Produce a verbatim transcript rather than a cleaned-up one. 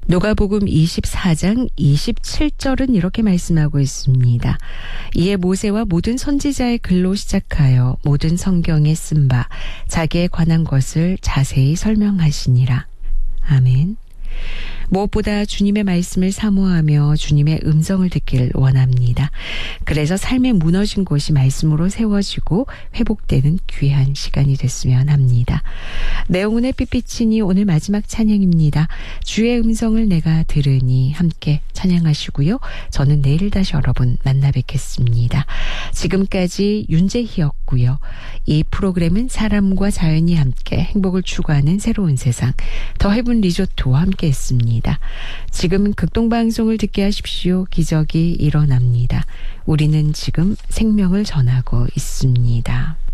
누가복음 이십사 장 이십칠 절은 이렇게 말씀하고 있습니다. 이에 모세와 모든 선지자의 글로 시작하여 모든 성경에 쓴 바 자기에 관한 것을 자세히 설명하시니라. 아멘. 무엇보다 주님의 말씀을 사모하며 주님의 음성을 듣길 원합니다. 그래서 삶의 무너진 곳이 말씀으로 세워지고 회복되는 귀한 시간이 됐으면 합니다. 내용은 햇빛비치니 오늘 마지막 찬양입니다. 주의 음성을 내가 들으니 함께 찬양하시고요. 저는 내일 다시 여러분 만나 뵙겠습니다. 지금까지 윤재희였고요. 이 프로그램은 사람과 자연이 함께 행복을 추구하는 새로운 세상 더 헤븐 리조트와 함께 했습니다. 지금 극동방송을 듣게 하십시오. 기적이 일어납니다. 우리는 지금 생명을 전하고 있습니다.